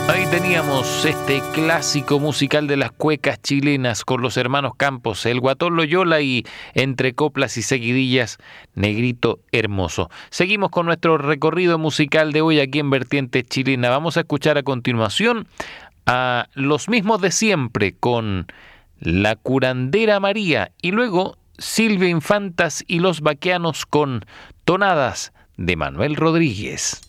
Ahí teníamos este clásico musical de las cuecas chilenas con los hermanos Campos, el Guatón Loyola y entre coplas y seguidillas, Negrito Hermoso. Seguimos con nuestro recorrido musical de hoy aquí en Vertiente Chilena. Vamos a escuchar a continuación a los mismos de siempre con La Curandera María y luego Silvia Infantas y los Baquianos con Tonadas de Manuel Rodríguez.